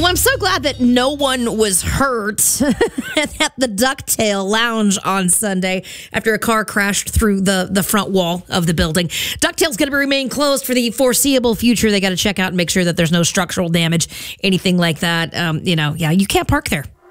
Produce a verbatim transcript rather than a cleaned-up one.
Well, I'm so glad that no one was hurt at the Ducktail Lounge on Sunday after a car crashed through the, the front wall of the building. Ducktail's going to remain closed for the foreseeable future. They got to check out and make sure that there's no structural damage, anything like that. Um, you know, yeah, you can't park there.